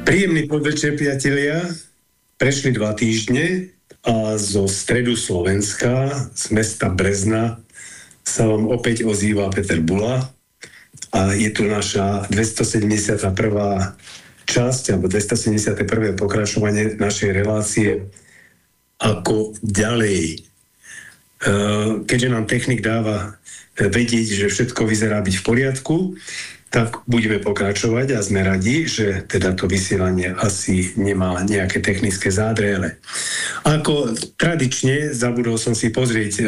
Príjemný podvečer, priatelia. Prešli 2 týždne a zo stredu Slovenska, z mesta Brezna, sa vám opäť ozýva Peter Bula a je tu naša 271. časť alebo 271. pokračovanie našej relácie Ako ďalej. Keďže nám technik dáva vedieť, že všetko vyzerá byť v poriadku, tak budeme pokračovať a sme radi, že teda to vysielanie asi nemá nejaké technické zádrele. Ako tradične, zabudol som si pozrieť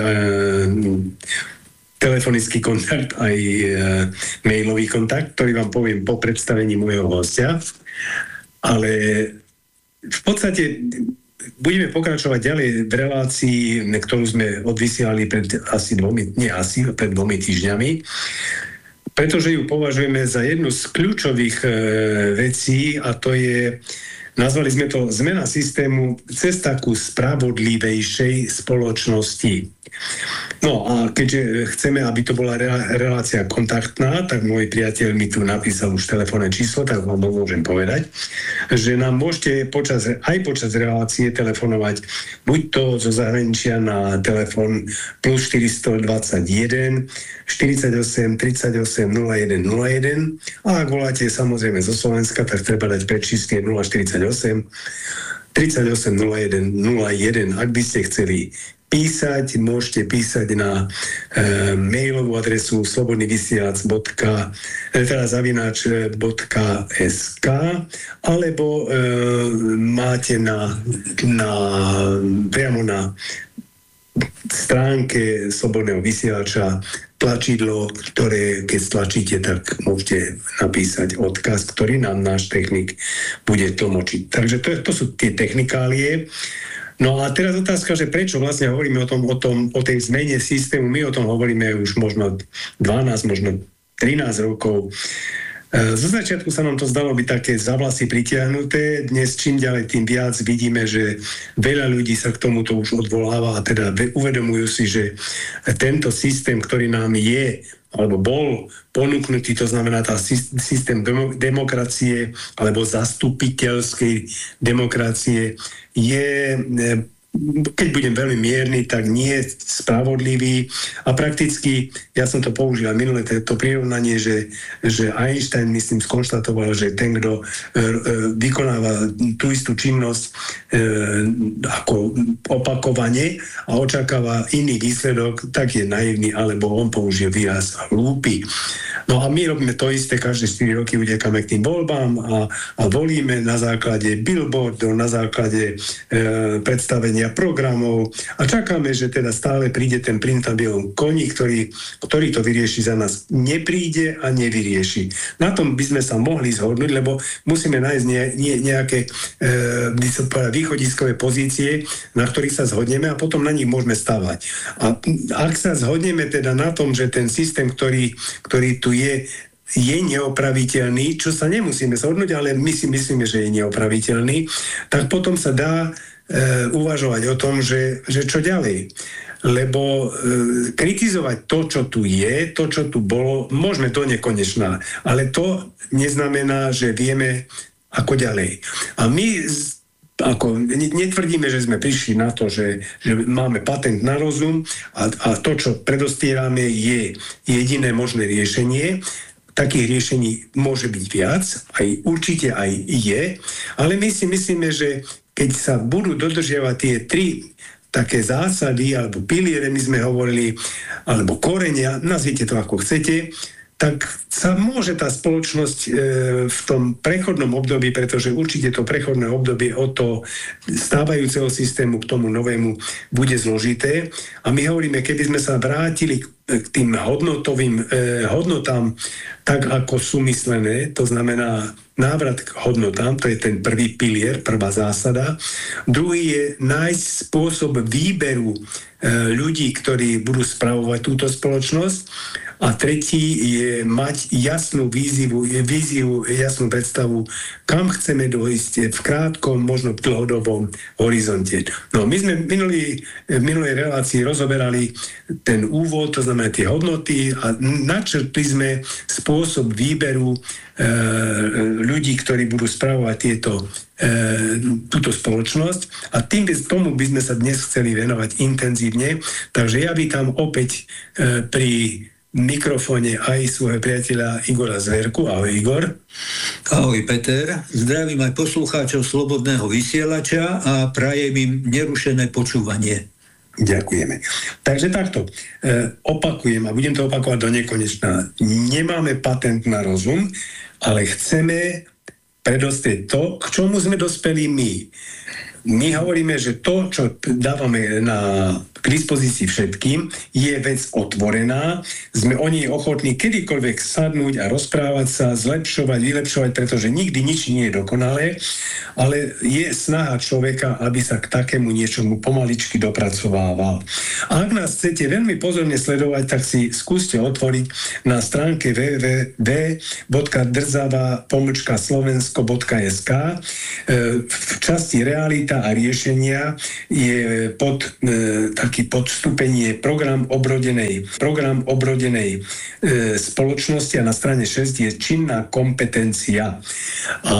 telefonický kontakt aj mailový kontakt, ktorý vám poviem po predstavení môjho hostia, ale v podstate budeme pokračovať ďalej v relácii, ktorú sme odvysielali pred pred 2 týždňami, pretože ju považujeme za jednu z kľúčových vecí a to je, nazvali sme to zmena systému cesta ku spravodlivejšej spoločnosti. No a keďže chceme, aby to bola relácia kontaktná, tak môj priateľ mi tu napísal už telefónne číslo, tak vám môžem povedať, že nám môžete počas relácie telefonovať buď to zo zahraničia na telefón plus 421 48 38 01 01 a ak voláte samozrejme zo Slovenska, tak treba dať predčíslie 048 38 01 01. Ak by ste chceli písať, môžete písať na mailovú adresu slobodnyvysielac.sk alebo máte priamo na stránke Slobodného vysielača tlačidlo, ktoré keď stlačíte, tak môžete napísať odkaz, ktorý nám náš technik bude tlmočiť. Takže to sú tie technikálie. No a teraz otázka, že prečo vlastne hovoríme o tej zmene systému. My o tom hovoríme už možno 12, možno 13 rokov. Zo začiatku sa nám to zdalo byť také za vlasy pritiahnuté. Dnes čím ďalej, tým viac vidíme, že veľa ľudí sa k tomuto už odvoláva a teda uvedomujú si, že tento systém, ktorý nám je alebo bol ponúknutý, to znamená tá systém demokracie alebo zastupiteľskej demokracie je, keď budem veľmi mierny, tak nie spravodlivý a prakticky, ja som to použil minulé to prirovnanie, že Einstein, myslím, skonštatoval, že ten, kto vykonáva tú istú činnosť ako opakovane a očakáva iný výsledok, tak je naivný, alebo on použil výraz hlúpy. No a my robíme to isté, každé 4 roky utekáme k tým voľbám a volíme na základe billboardov, na základe predstavenia programov a čakáme, že teda stále príde ten princ na bielom koni, ktorý to vyrieši za nás. Nepríde a nevyrieši. Na tom by sme sa mohli zhodnúť, lebo musíme nájsť nejaké východiskové pozície, na ktorých sa zhodneme a potom na nich môžeme stavať. A ak sa zhodneme teda na tom, že ten systém, ktorý tu je neopraviteľný, čo sa nemusíme zhodnúť, ale my si myslíme, že je neopraviteľný, tak potom sa dá uvažovať o tom, že čo ďalej. Lebo kritizovať to, čo tu je, to, čo tu bolo, môžeme do nekonečná, ale to neznamená, že vieme, ako ďalej. A my netvrdíme, že sme prišli na to, že máme patent na rozum a to, čo predostierame, je jediné možné riešenie. Takých riešení môže byť viac, určite aj je, ale my si myslíme, že keď sa budú dodržiavať tie 3 také zásady, alebo piliere, my sme hovorili, alebo korenia, nazvite to ako chcete, tak sa môže tá spoločnosť v tom prechodnom období, pretože určite to prechodné obdobie od toho stávajúceho systému k tomu novému bude zložité. A my hovoríme, keby sme sa vrátili k tým hodnotám tak, ako sú myslené, to znamená návrat k hodnotám, to je ten prvý pilier, prvá zásada. Druhý je nájsť spôsob výberu ľudí, ktorí budú spravovať túto spoločnosť. A tretí je mať jasnú víziu, jasnú predstavu, kam chceme dojsť v krátkom, možno v dlhodobom horizonte. No, my sme v minulej relácii rozoberali ten úvod, to znamená tie hodnoty a načrtli sme spôsob výberu ľudí, ľudí, ktorí budú spravovať túto spoločnosť, a tomu by sme sa dnes chceli venovať intenzívne. Takže ja vítam opäť pri mikrofóne aj svojho priateľa Igora Zverku. Ahoj, Igor. Ahoj, Peter. Zdravím aj poslucháčov Slobodného vysielača a prajem im nerušené počúvanie. Ďakujeme. Takže takto, opakujem a budem to opakovať do nekonečna. Nemáme patent na rozum, ale chceme predostrieť to, k čomu sme dospeli my. My hovoríme, že to, čo dávame k dispozícii všetkým, je vec otvorená. Sme o nej ochotní kedykoľvek sadnúť a rozprávať sa, zlepšovať, vylepšovať, pretože nikdy nič nie je dokonalé, ale je snaha človeka, aby sa k takému niečomu pomaličky dopracovával. A ak nás chcete veľmi pozorne sledovať, tak si skúste otvoriť na stránke www.dzava-slovensko.sk. V časti realita a riešenia je taký podstupenie program obrodenej spoločnosti a na strane 6 je činná kompetencia. A